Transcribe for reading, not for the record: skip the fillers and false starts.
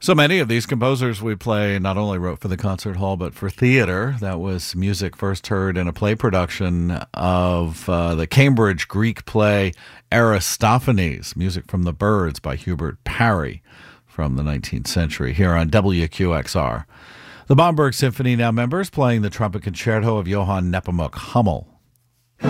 So many of these composers we play not only wrote for the concert hall, but for theater. That was music first heard in a play production of the Cambridge Greek play Aristophanes, music from The Birds by Hubert Parry from the 19th century, here on WQXR. The Bamberg Symphony now members playing the trumpet concerto of Johann Nepomuk Hummel.